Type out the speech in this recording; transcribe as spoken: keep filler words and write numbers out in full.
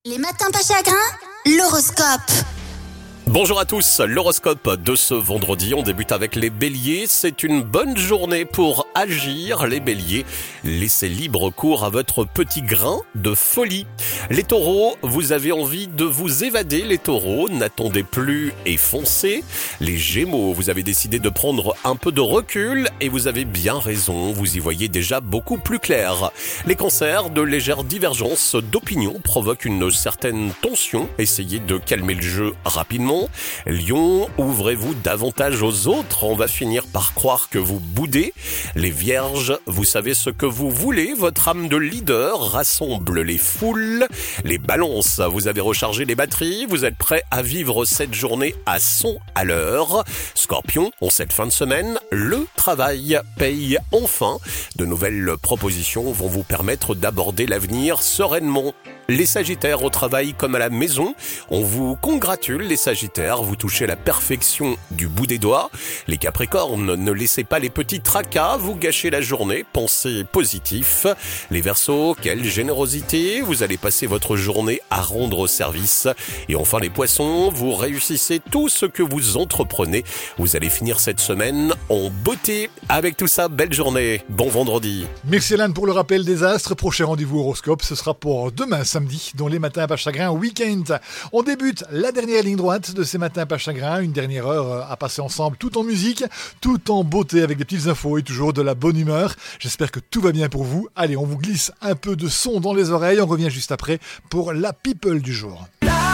Les matins pas chagrins, l'horoscope. Bonjour à tous, l'horoscope de ce vendredi, on débute avec les béliers. C'est une bonne journée pour agir, les béliers. Laissez libre cours à votre petit grain de folie. Les taureaux, vous avez envie de vous évader, les taureaux, n'attendez plus et foncez. Les gémeaux, vous avez décidé de prendre un peu de recul et vous avez bien raison, vous y voyez déjà beaucoup plus clair. Les cancers, de légères divergences d'opinion provoquent une certaine tension. Essayez de calmer le jeu rapidement. Lion, ouvrez-vous davantage aux autres, on va finir par croire que vous boudez. Les vierges, vous savez ce que vous voulez, votre âme de leader rassemble les foules. Les balances, vous avez rechargé les batteries, vous êtes prêts à vivre cette journée à cent à l'heure. Scorpion, en cette fin de semaine, le travail paye enfin. De nouvelles propositions vont vous permettre d'aborder l'avenir sereinement. Les sagittaires, au travail comme à la maison, on vous congratule les sagittaires, vous touchez la perfection du bout des doigts. Les capricornes, ne laissez pas les petits tracas vous gâcher la journée, pensez positif. Les verseaux, quelle générosité, vous allez passer votre journée à rendre service. Et enfin les poissons, vous réussissez tout ce que vous entreprenez. Vous allez finir cette semaine en beauté. Avec tout ça, belle journée, bon vendredi. Merci Alan pour le rappel des astres. Prochain rendez-vous horoscope, ce sera pour demain samedi, dans les matins pas chagrin week-end. On débute la dernière ligne droite de ces matins pas chagrin, une dernière heure à passer ensemble, tout en musique, tout en beauté, avec des petites infos et toujours de la bonne humeur. J'espère que tout va bien pour vous. Allez, on vous glisse un peu de son dans les oreilles. On revient juste après pour la people du jour.